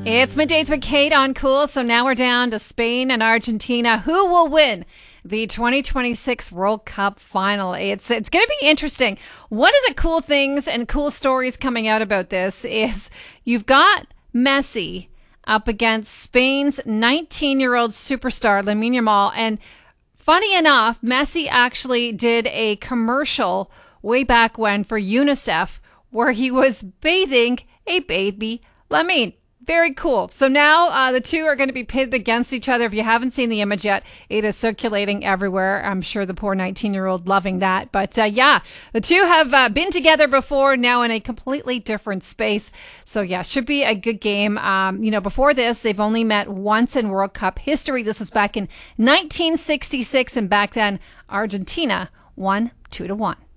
It's Middays with Kate on Cool. So now we're down to Spain and Argentina. Who will win the 2026 World Cup final? It's going to be interesting. One of the cool things and cool stories coming out about this is you've got Messi up against Spain's 19-year-old superstar, Lamine Yamal. And funny enough, Messi actually did a commercial way back when for UNICEF where he was bathing a baby Lamine. Very cool. So now the two are going to be pitted against each other. If you haven't seen the image yet, it is circulating everywhere. I'm sure the poor 19-year-old loving that. But yeah, the two have been together before, now in a completely different space. So yeah, should be a good game. Before this, they've only met once in World Cup history. This was back in 1966, and back then, Argentina won 2-1.